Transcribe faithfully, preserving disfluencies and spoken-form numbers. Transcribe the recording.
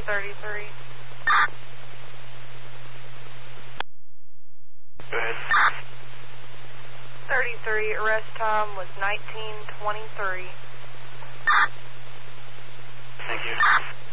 thirty-three. Go ahead. thirty-three, arrest time was nineteen twenty-three. Thank you.